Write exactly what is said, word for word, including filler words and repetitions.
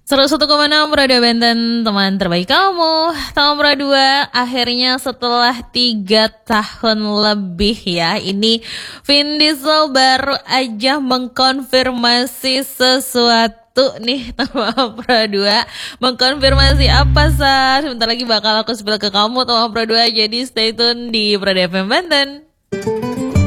seratus satu koma enam Radio Banten, teman terbaik kamu. Tambra dua, akhirnya setelah tiga tahun lebih ya, ini Vin Diesel baru aja mengkonfirmasi sesuatu nih Tambra dua. Mengkonfirmasi apa, Sar? Sebentar lagi bakal aku spill ke kamu Tambra dua, jadi stay tune di Radio F M Banten.